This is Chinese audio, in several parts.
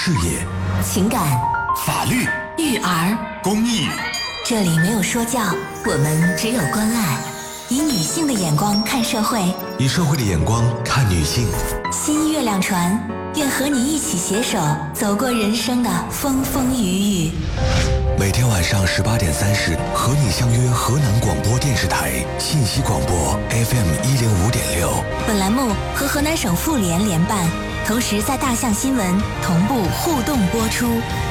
事业、 情感、 法律、 育儿、 公益。 这里没有说教，我们只有关爱。以女性的眼光看社会， 以社会的眼光看女性。 新月亮船愿和你一起携手走过人生的风风雨雨。 每天晚上18点30，和你相约河南广播电视台信息广播 FM105.6。 本栏目和河南省妇联联办，同时在大象新闻同步互动播出。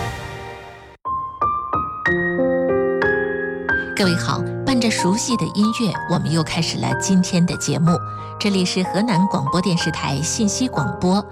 各位好，伴着熟悉的音乐，我们又开始了今天的节目。这里是河南广播电视台信息广播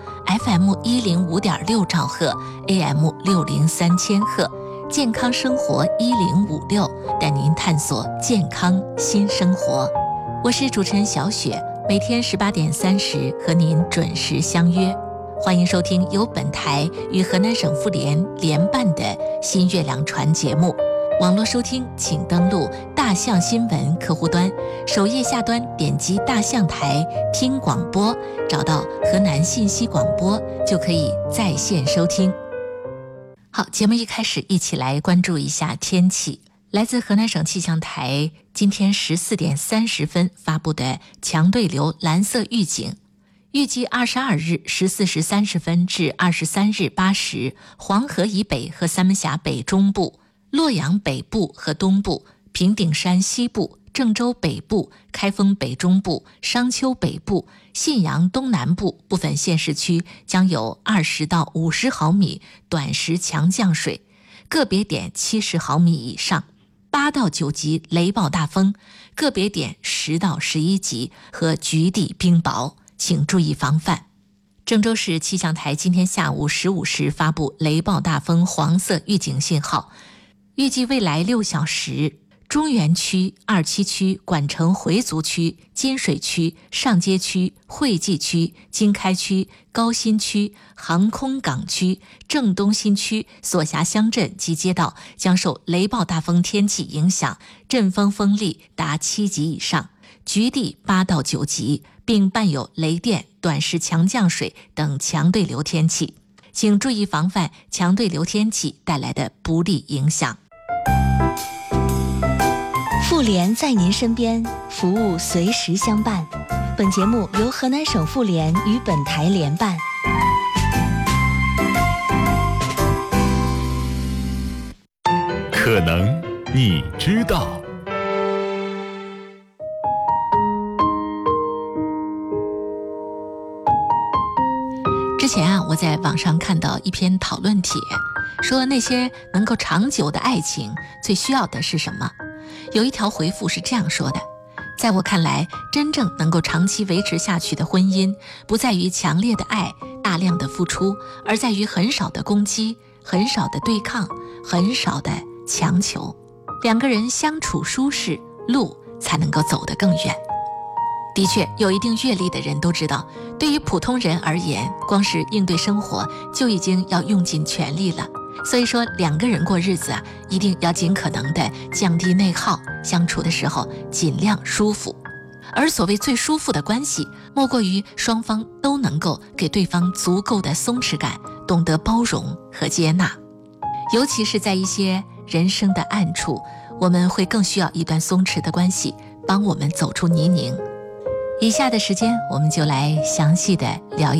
FM105.6兆赫 AM603千赫，健康生活1056，带您探索健康新生活。我是主持人小雪，每天18点30和您准时相约。欢迎收听由本台与河南省妇联联办的新月亮船节目。网络收听请登录大象新闻客户端，首页下端点击大象台听广播，找到河南信息广播就可以在线收听。好，节目一开始一起来关注一下天气。来自河南省气象台今天14点30分发布的强对流蓝色预警，预计22日14时30分至23日8时，黄河以北和三门峡北中部、洛阳北部和东部、平顶山西部、郑州北部、开封北中部、商丘北部、信阳东南部部分县市区将有20到50毫米短时强降水，个别点70毫米以上，8到9级雷暴大风，个别点10到11级和局地冰雹，请注意防范。郑州市气象台今天下午15时发布雷暴大风黄色预警信号，预计未来6小时，中原区、二七区、管城回族区、金水区、上街区、惠济区、经开区、高新区、航空港区、正东新区所辖乡镇及街道将受雷暴大风天气影响，阵风风力达7级以上，局地8到9级，并伴有雷电、短时强降水等强对流天气，请注意防范强对流天气带来的不利影响。 妇联在您身边，服务随时相伴。本节目由河南省妇联与本台联办。 可能你知道。 之前我在网上看到一篇讨论帖，说那些能够长久的爱情最需要的是什么？有一条回复是这样说的：在我看来，真正能够长期维持下去的婚姻，不在于强烈的爱、大量的付出，而在于很少的攻击、很少的对抗、很少的强求。两个人相处舒适，路才能够走得更远。的确，有一定阅历的人都知道，对于普通人而言，光是应对生活就已经要用尽全力了。所以说，两个人过日子一定要尽可能的降低内耗，相处的时候尽量舒服。而所谓最舒服的关系，莫过于双方都能够给对方足够的松弛感，懂得包容和接纳。尤其是在一些人生的暗处，我们会更需要一段松弛的关系，帮我们走出泥泞。以下的时间，我们就来详细的聊一